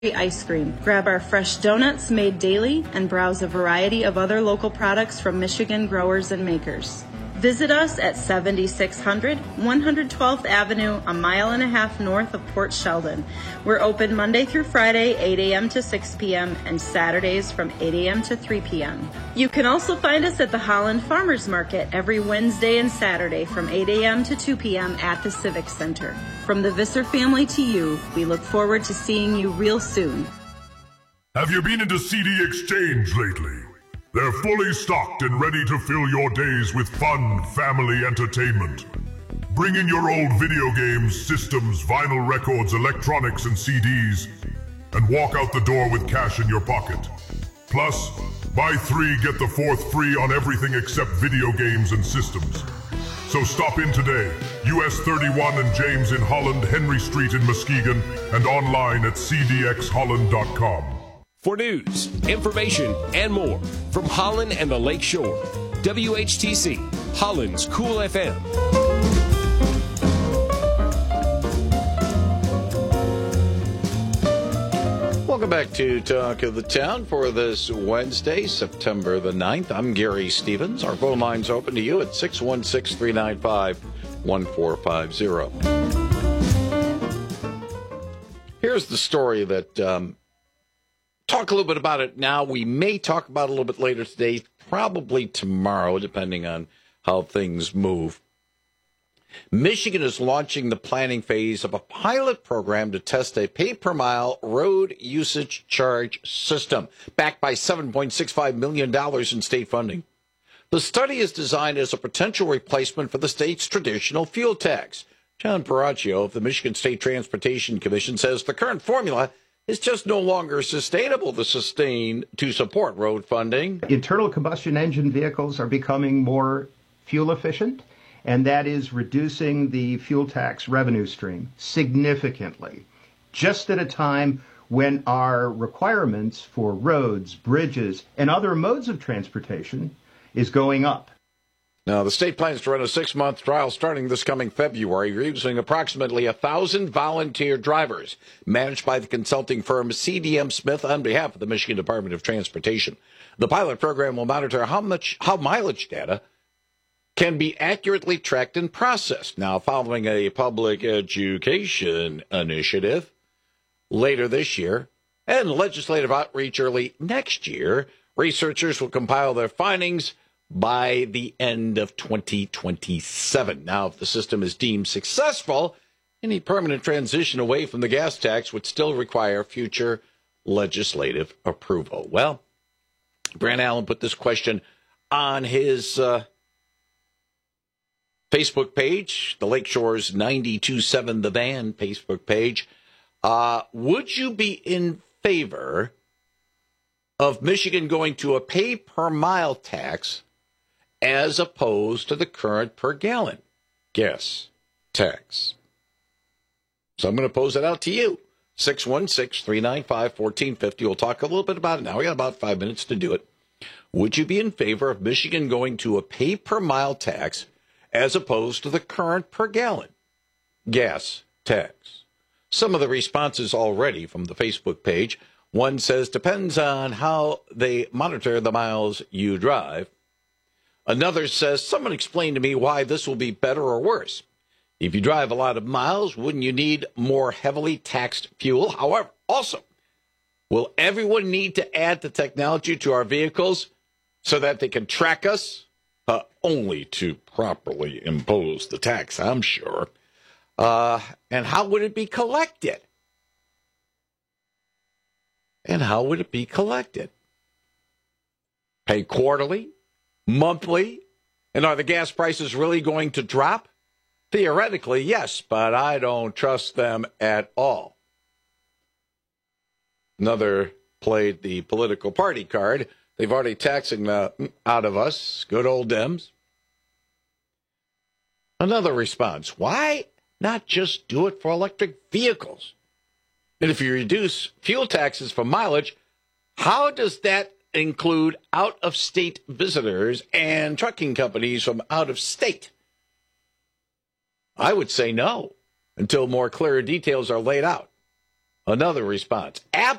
ice cream. Grab our fresh donuts made daily and browse a variety of other local products from Michigan growers and makers. Visit us at 7600 112th Avenue, a mile and a half north of Port Sheldon. We're open Monday through Friday, 8 a.m. to 6 p.m., and Saturdays from 8 a.m. to 3 p.m. You can also find us at the Holland Farmers Market every Wednesday and Saturday from 8 a.m. to 2 p.m. at the Civic Center. From the Visser family to you, we look forward to seeing you real soon. Have you been into CD Exchange lately? They're fully stocked and ready to fill your days with fun, family entertainment. Bring in your old video games, systems, vinyl records, electronics, and CDs, and walk out the door with cash in your pocket. Plus, buy 3, get the 4th free on everything except video games and systems. So stop in today, US 31 and James in Holland, Henry Street in Muskegon, and online at cdxholland.com. For news, information, and more from Holland and the Lake Shore, WHTC, Holland's Cool FM. Welcome back to Talk of the Town for this Wednesday, September the 9th. I'm Gary Stevens. Our phone line's open to you at 616-395-1450. Here's the story that... Talk a little bit about it now. We may talk about it a little bit later today, probably tomorrow, depending on how things move. Michigan is launching the planning phase of a pilot program to test a pay-per-mile road usage charge system, backed by $7.65 million in state funding. The study is designed as a potential replacement for the state's traditional fuel tax. John Paracchio of the Michigan State Transportation Commission says the current formula is just no longer sustainable to support road funding. Internal combustion engine vehicles are becoming more fuel efficient, and that is reducing the fuel tax revenue stream significantly, just at a time when our requirements for roads, bridges, and other modes of transportation is going up. Now, the state plans to run a 6-month trial starting this coming February, using approximately 1,000 volunteer drivers managed by the consulting firm CDM Smith on behalf of the Michigan Department of Transportation. The pilot program will monitor how mileage data can be accurately tracked and processed. Now, following a public education initiative later this year and legislative outreach early next year, researchers will compile their findings by the end of 2027. Now, if the system is deemed successful, any permanent transition away from the gas tax would still require future legislative approval. Well, Brant Allen put this question on his Facebook page, the Lakeshore's 92.7 The Van Facebook page. Would you be in favor of Michigan going to a pay-per-mile tax as opposed to the current per-gallon gas tax? So I'm going to pose it out to you. 616-395-1450. We'll talk a little bit about it now. We got about 5 minutes to do it. Would you be in favor of Michigan going to a pay-per-mile tax as opposed to the current per-gallon gas tax? Some of the responses already from the Facebook page. One says, depends on how they monitor the miles you drive. Another says, someone explain to me why this will be better or worse. If you drive a lot of miles, wouldn't you need more heavily taxed fuel? However, also, will everyone need to add the technology to our vehicles so that they can track us? Only to properly impose the tax, I'm sure. And how would it be collected? Pay quarterly? Monthly? And are the gas prices really going to drop? Theoretically, yes, but I don't trust them at all. Another played the political party card. They've already taxing out of us, good old Dems. Another response, why not just do it for electric vehicles? And if you reduce fuel taxes for mileage, how does that include out-of-state visitors and trucking companies from out of state? I would say no, until more clear details are laid out. Another response.